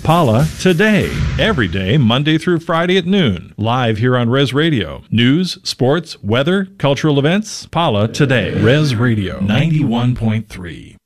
Paula Today. Every day, Monday through Friday at noon. Live here on Res Radio. News, sports, weather, cultural events. Paula Today. Res Radio 91.3.